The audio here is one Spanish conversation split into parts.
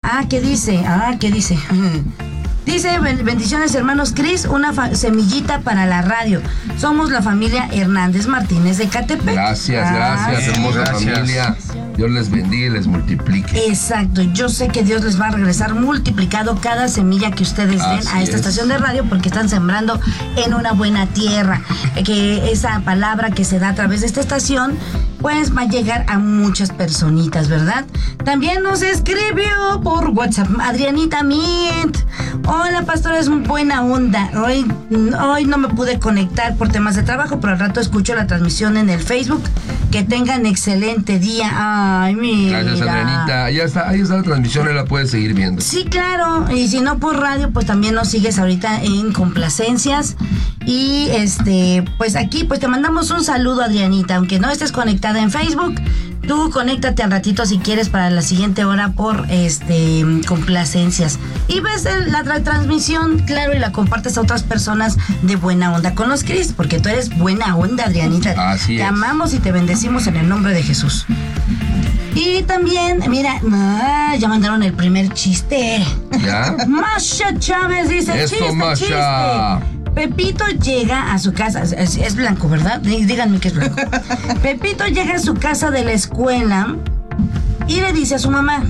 ¿Qué dice? Dice, bendiciones hermanos Cris, una semillita para la radio. Somos la familia Hernández Martínez de Catepec. Gracias, hermosa familia. Dios les bendiga y les multiplique. Exacto, yo sé que Dios les va a regresar multiplicado cada semilla que ustedes den a esta estación de radio, porque están sembrando en una buena tierra. Que esa palabra que se da a través de esta estación pues va a llegar a muchas personitas, ¿verdad? También nos escribió por WhatsApp Adrianita Mint. Hola, pastor, es buena onda. Hoy no me pude conectar por temas de trabajo, pero al rato escucho la transmisión en el Facebook. Que tengan excelente día. Ay, mira. Gracias, Adrianita. Ahí está la transmisión, ahí la puedes seguir viendo. Sí, claro. Y si no por radio, pues también nos sigues ahorita en Complacencias. Y pues aquí, pues te mandamos un saludo, Adrianita. Aunque no estés conectada en Facebook, tú conéctate al ratito si quieres para la siguiente hora por Complacencias. Y ves la transmisión, claro, y la compartes a otras personas de buena onda con los Cris, porque tú eres buena onda, Adrianita. Así es. Te amamos y te bendecimos en el nombre de Jesús. Y también, mira, ya mandaron el primer chiste. ¿Ya? Masha Chávez dice, Eso, chiste, Masha. chiste. Pepito llega a su casa, es blanco, ¿verdad? Díganme que es blanco. Pepito llega a su casa de la escuela y le dice a su mamá,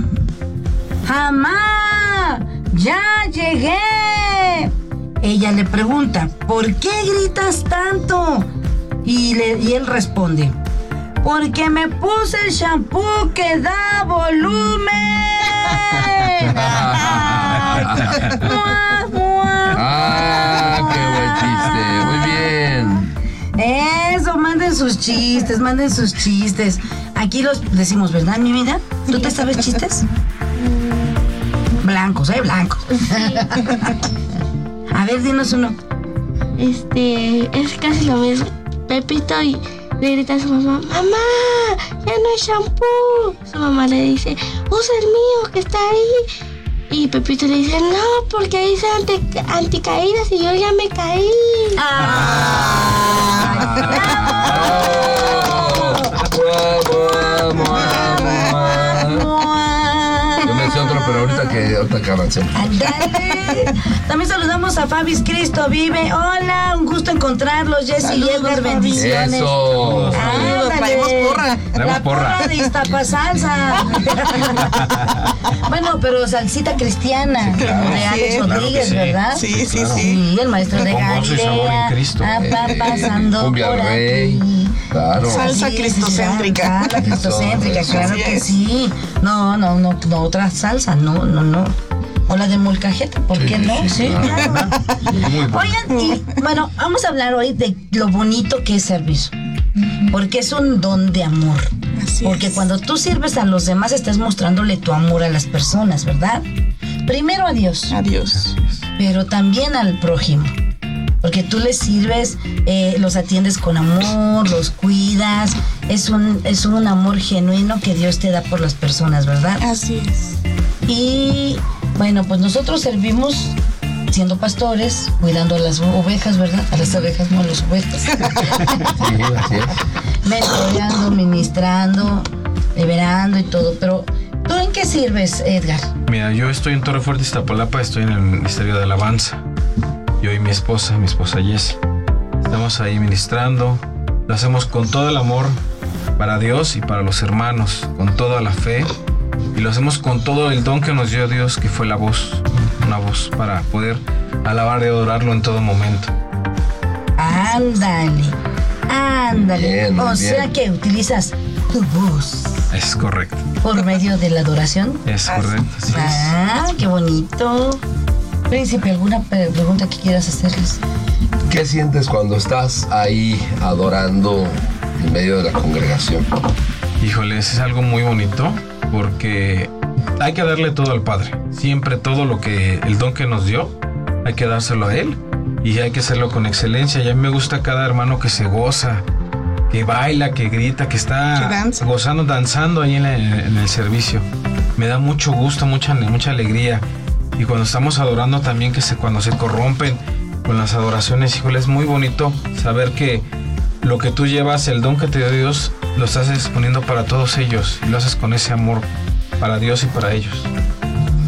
¡Mamá! ¡Ya llegué! Ella le pregunta, ¿por qué gritas tanto? Y él responde, porque me puse el shampoo que da volumen. ¡Qué buen chiste! Muy bien. Eso, manden sus chistes. Aquí los decimos, ¿verdad, mi vida? ¿Tú te sabes chistes? Blancos, blancos. A ver, dinos uno. Es casi lo mismo. Pepito y le grita a su mamá, ¡Mamá! ¡Ya no hay shampoo! Su mamá le dice, usa el mío que está ahí. Y Pepito le dice, no, porque dice anticaídas y yo ya me caí. Yo me sé otro, pero ahorita que avancemos. ¡Andale! También saludamos a Fabis Cristo Vive. Hola, un gusto encontrarlos. Jessy y Edgar, bendiciones. Eso. Traemos porra. La porra de Iztapasalsa. Bueno, pero salsita cristiana, Claro, de Alex Rodríguez, ¿verdad? Sí. Sí, el maestro de Con gozo y sabor Galilea. en Cristo. Va pasando Cumbia por Rey. aquí. Claro. Salsa cristocéntrica. Salsa cristocéntrica, Eso. claro Así que es. sí. No, otra salsa, no. O la de molcajete, ¿por qué no? Sí, claro. Muy bueno. Oigan, y bueno, vamos a hablar hoy de lo bonito que es servir. Porque es un don de amor. Así Porque es. cuando tú sirves a los demás, estás mostrándole tu amor a las personas, ¿verdad? Primero a Dios, Adiós. pero también al prójimo. Porque tú les sirves, los atiendes con amor, los cuidas. Es un amor genuino que Dios te da por las personas, ¿verdad? Así es. Y bueno, pues nosotros servimos siendo pastores, cuidando a las ovejas, ¿verdad? A las ovejas, no a las ovejas. Sí, así es. Mentoreando, ministrando, liberando y todo. Pero, ¿tú en qué sirves, Edgar? Mira, yo estoy en Torre Fuerte, Iztapalapa, estoy en el Ministerio de Alabanza. Yo y mi esposa Jess. Estamos ahí ministrando. Lo hacemos con todo el amor para Dios y para los hermanos, con toda la fe. Y lo hacemos con todo el don que nos dio Dios, que fue la voz. Una voz para poder alabar y adorarlo en todo momento. Ándale. Bien, muy O sea bien. que utilizas tu voz Es correcto. por medio de la adoración. Es correcto. Así es. Qué bonito. Príncipe, ¿alguna pregunta que quieras hacerles? ¿Qué sientes cuando estás ahí adorando en medio de la congregación? Híjoles, es algo muy bonito porque hay que darle todo al Padre. Siempre todo el don que nos dio, hay que dárselo a Él y hay que hacerlo con excelencia. Y a mí me gusta cada hermano que se goza, que baila, que grita, que está Que danza. gozando, danzando ahí en el servicio. Me da mucho gusto, mucha alegría. Y cuando estamos adorando también, cuando se corrompen con las adoraciones, híjole, es muy bonito saber que lo que tú llevas, el don que te dio Dios, lo estás exponiendo para todos ellos y lo haces con ese amor para Dios y para ellos.